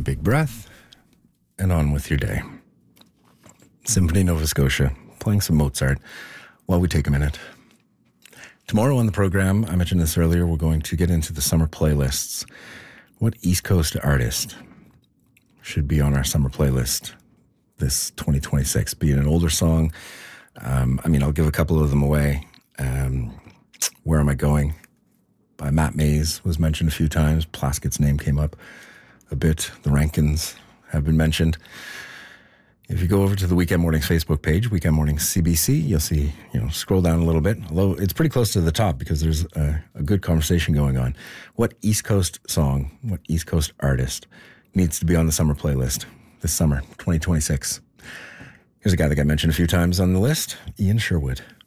big breath, and on with your day. Symphony Nova Scotia, playing some Mozart while we take a minute. Tomorrow on the program, I mentioned this earlier, we're going to get into the summer playlists. What East Coast artist should be on our summer playlist this 2026? Be it an older song. I'll give a couple of them away. Where Am I Going? By Matt Mays was mentioned a few times. Plaskett's name came up a bit. The Rankins have been mentioned. If you go over to the Weekend Mornings Facebook page, Weekend Mornings CBC, you'll see, scroll down a little bit. Although it's pretty close to the top because there's a good conversation going on. What East Coast song, what East Coast artist needs to be on the summer playlist this summer, 2026? Here's a guy that got mentioned a few times on the list, Ian Sherwood.